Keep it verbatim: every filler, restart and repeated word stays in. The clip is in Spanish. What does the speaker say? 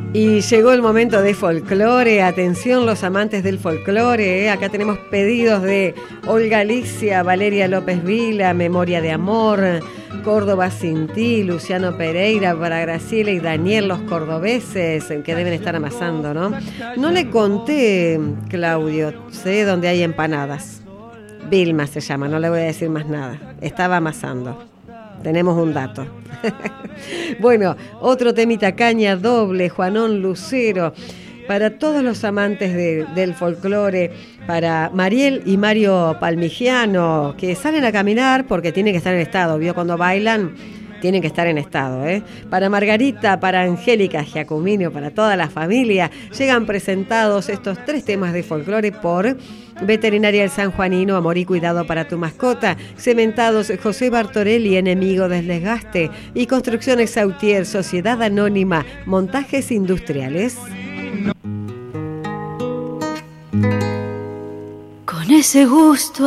Y llegó el momento de folclore. Atención los amantes del folclore, ¿eh? Acá tenemos pedidos de Olga Alicia, Valeria López Vila, Memoria de Amor, Córdoba sin ti, Luciano Pereira, para Graciela y Daniel, los cordobeses, que deben estar amasando, ¿no? No le conté, Claudio, sé dónde hay empanadas. Vilma se llama, no le voy a decir más nada. Estaba amasando. Tenemos un dato. Bueno, otro temita, caña doble, Juanón Lucero. Para todos los amantes de, del folclore, para Mariel y Mario Palmigiano, que salen a caminar porque tienen que estar en estado. ¿Vio? Cuando bailan, tienen que estar en estado, ¿eh? Para Margarita, para Angélica Giacomino, para toda la familia, llegan presentados estos tres temas de folclore por Veterinaria El San Juanino, Amor y Cuidado para tu Mascota, Cementados José Bartorelli, Enemigo del Desgaste, y Construcciones Sautier, Sociedad Anónima, Montajes Industriales. Con ese gusto